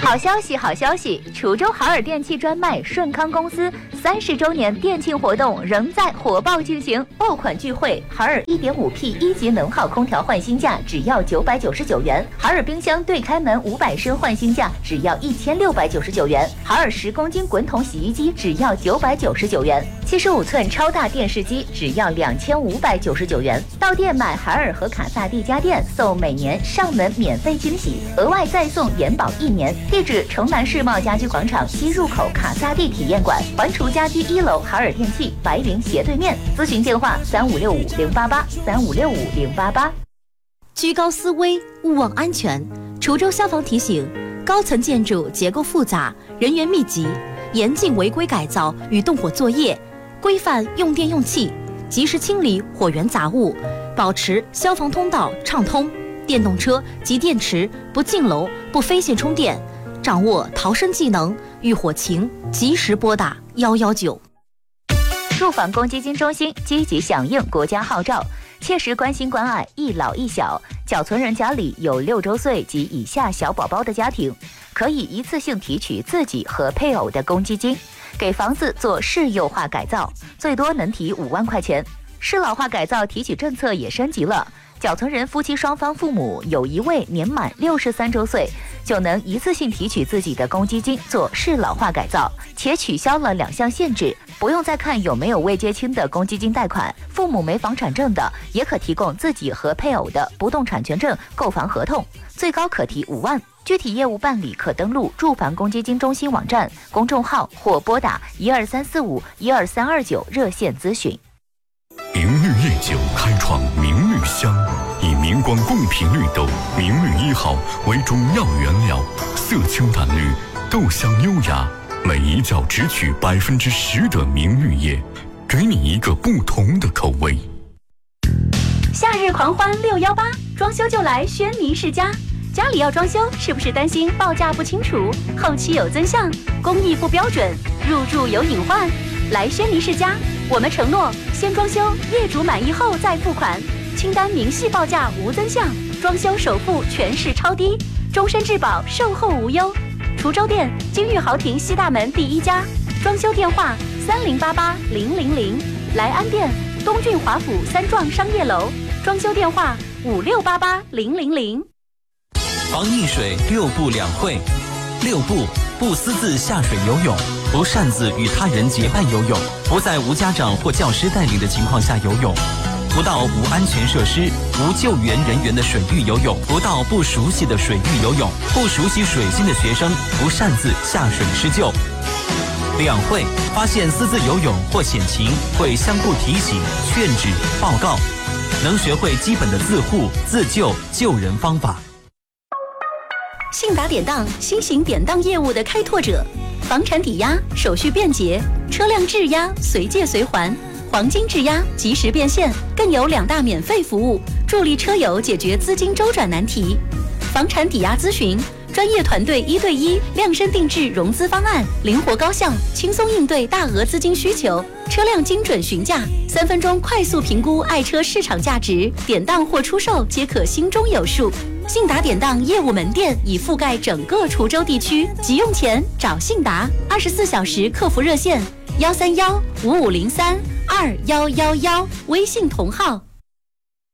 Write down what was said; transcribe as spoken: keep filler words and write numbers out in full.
好消息，好消息！滁州海尔电器专卖顺康公司三十周年店庆活动仍在火爆进行，爆款聚会，海尔 一点五 P 一级能耗空调换新价只要九百九十九元，海尔冰箱对开门五百升换新价只要一千六百九十九元，海尔十公斤滚筒洗衣机只要九百九十九元，七十五寸超大电视机只要两千五百九十九元。到店买海尔和卡萨帝家电，送每年上门免费惊喜，额外再送延保一年。地址：城南世贸家居广场西入口卡萨帝体验馆，环厨家居一楼海尔电器白云斜对面。咨询电话：三五六五零八八三五六五零八八。 居高思危，勿忘安全。滁州消防提醒：高层建筑结构复杂，人员密集，严禁违规改造与动火作业，规范用电用气，及时清理火源杂物，保持消防通道畅通。电动车及电池不进楼、不飞线充电，掌握逃生技能，遇火情及时拨打一一九。 住房公积金中心积极响应国家号召，切实关心关爱一老一小。缴存人家里有六周岁及以下小宝宝的家庭，可以一次性提取自己和配偶的公积金，给房子做市幼化改造，最多能提五万块钱。市老化改造提取政策也升级了。缴存人夫妻双方父母有一位年满六十三周岁，就能一次性提取自己的公积金做适老化改造，且取消了两项限制，不用再看有没有未结清的公积金贷款，父母没房产证的也可提供自己和配偶的不动产权证购房合同，最高可提五万。具体业务办理可登录住房公积金中心网站、公众号或拨打一二三四五一二三二九热线咨询。 明绿夜酒开创明绿香，以明光贡品绿豆明绿一号为主要原料，色清淡绿，豆香优雅，每一角只取百分之十的明绿叶，给你一个不同的口味。 夏日狂欢六一八，装修就来轩尼诗家。家里要装修，是不是担心报价不清楚，后期有增项，工艺不标准，入住有隐患？来轩尼诗家，我们承诺先装修，业主满意后再付款，清单明细报价无增项，装修首付全市超低，终身质保，售后无忧。滁州店金玉豪庭西大门第一家，装修电话三零八八零零零。莱安店东郡华府三幢商业楼，装修电话五六八八零零零。 防溺水六不两会，六不：不私自下水游泳，不擅自与他人结伴游泳，不在无家长或教师带领的情况下游泳，不到无安全设施、无救援人员的水域游泳，不到不熟悉的水域游泳，不熟悉水性的学生不擅自下水施救。两会：发现私自游泳或险情，会相互提醒、劝止、报告，能学会基本的自护、自救、救人方法。 信达典当，新型典当业务的开拓者，房产抵押手续便捷，车辆质押随借随还，黄金质押及时变现，更有两大免费服务，助力车友解决资金周转难题。房产抵押咨询，专业团队一对一量身定制融资方案，灵活高效，轻松应对大额资金需求。车辆精准询价，三分钟快速评估爱车市场价值，典当或出售皆可心中有数。信达典当业务门店已覆盖整个滁州地区，急用钱找信达，二十四小时客服热线幺三幺五五零三二幺幺幺，微信同号